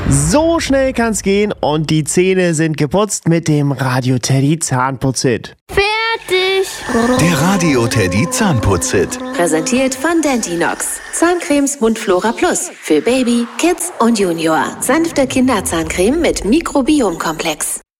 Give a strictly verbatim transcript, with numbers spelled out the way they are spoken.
So schnell kann's gehen und die Zähne sind geputzt mit dem Radio Teddy Zahnputzhit. Fertig! Der Radio Teddy Zahnputzhit. Präsentiert von Dentinox. Zahncremes Mundflora Plus für Baby, Kids und Junior. Sanfte Kinderzahncreme mit Mikrobiomkomplex.